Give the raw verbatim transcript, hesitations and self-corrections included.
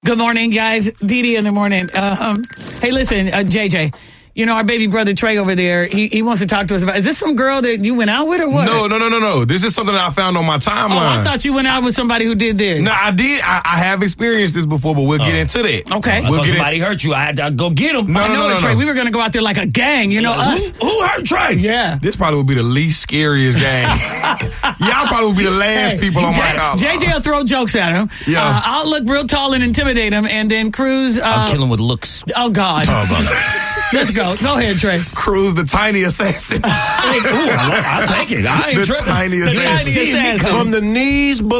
Good morning, guys. Dee Dee in the morning. Um, hey, listen, uh, J J. You know, our baby brother Trey over there, he, he wants to talk to us about, is this some girl that you went out with or what? No, no, no, no, no. This is something that I found on my timeline. Oh, I thought you went out with somebody who did this. No, I did. I, I have experienced this before, but we'll get Oh. into that. Okay. I We'll thought get somebody in. hurt you. I had to go get him. No, I no, know no, it, no, Trey. no. We were going to go out there like a gang, you know, who, us. who hurt Trey? Yeah. This probably would be the least scariest game. Y'all probably would be the last Hey, people on J- my house. J J will throw jokes at him. Yeah. Uh, I'll look real tall and intimidate him, and then Cruz. Uh, I'll kill him with looks. Oh, God. Oh, brother. Let's go. Go ahead, Trey. Cruz, the tiny assassin. Ooh, I'll take it. I ain't the tripping. tiny The assassin. tiny assassin. From the knees below.